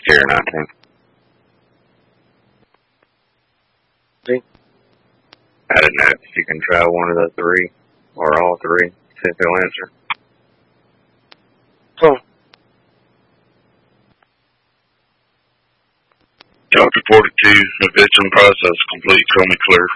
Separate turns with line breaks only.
Tier 19.
See?
I don't know if you can try one of the three, or all three, see if they'll answer.
Cool.
Chapter 42, eviction process complete. Show me clear.